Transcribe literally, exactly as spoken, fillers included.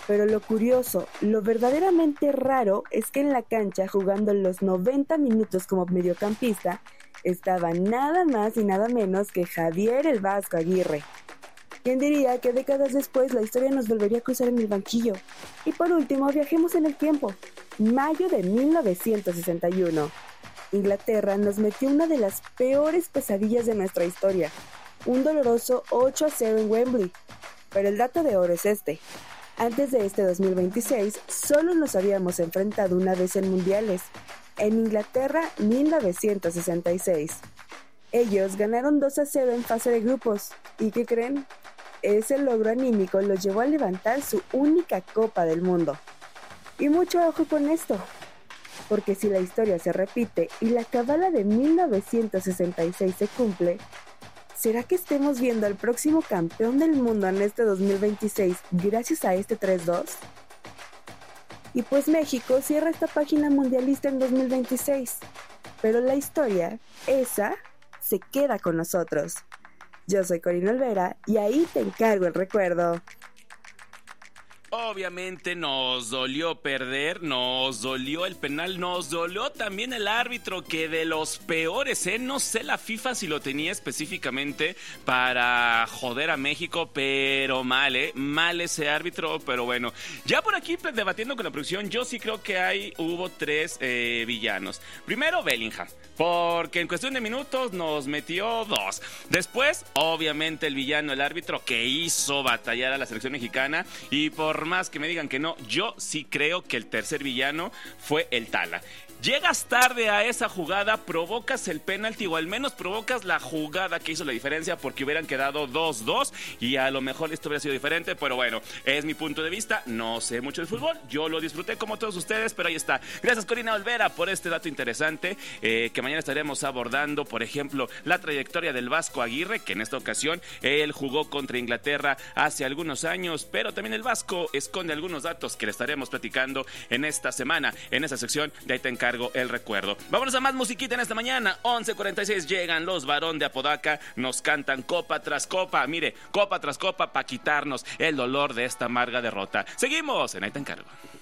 Pero lo curioso, lo verdaderamente raro es que en la cancha, jugando los noventa minutos como mediocampista, estaba nada más y nada menos que Javier el Vasco Aguirre. ¿Quién diría que décadas después la historia nos volvería a cruzar en el banquillo? Y por último, viajemos en el tiempo. Mayo de mil novecientos sesenta y uno. Inglaterra nos metió una de las peores pesadillas de nuestra historia. Un doloroso ocho a cero en Wembley. Pero el dato de oro es este. Antes de este dos mil veintiséis, solo nos habíamos enfrentado una vez en mundiales. En Inglaterra, mil novecientos sesenta y seis. Ellos ganaron dos a cero en fase de grupos. ¿Y qué creen? Ese logro anímico los llevó a levantar su única Copa del Mundo. Y mucho ojo con esto, porque si la historia se repite y la cábala de mil novecientos sesenta y seis se cumple, ¿será que estemos viendo al próximo campeón del mundo en este dos mil veintiséis gracias a este tres dos? Y pues México cierra esta página mundialista en dos mil veintiséis, pero la historia, esa, se queda con nosotros. Yo soy Corina Olvera y ahí te encargo el recuerdo. Obviamente nos dolió perder, nos dolió el penal, nos dolió también el árbitro, que de los peores, ¿eh? No sé la FIFA si lo tenía específicamente para joder a México, pero mal, ¿eh? Mal ese árbitro, pero bueno. Ya por aquí pues, debatiendo con la producción, yo sí creo que hay, hubo tres eh, villanos. Primero, Bellingham, porque en cuestión de minutos nos metió dos. Después, obviamente el villano, el árbitro, que hizo batallar a la selección mexicana, y por más que me digan que no, yo sí creo que el tercer villano fue el Tala. Llegas tarde a esa jugada, provocas el penalti, o al menos provocas la jugada que hizo la diferencia, porque hubieran quedado dos dos y a lo mejor esto hubiera sido diferente, pero bueno, es mi punto de vista, no sé mucho de fútbol, yo lo disfruté como todos ustedes, pero ahí está. Gracias, Corina Olvera, por este dato interesante, eh, que mañana estaremos abordando, por ejemplo, la trayectoria del Vasco Aguirre, que en esta ocasión él jugó contra Inglaterra hace algunos años, pero también el Vasco esconde algunos datos que le estaremos platicando en esta semana, en esa sección de Ahí te encargo el recuerdo. Vámonos a más musiquita en esta mañana. once cuarenta y seis llegan los Varón de Apodaca, nos cantan copa tras copa, mire, copa tras copa para quitarnos el dolor de esta amarga derrota. Seguimos en Ahí te encargo.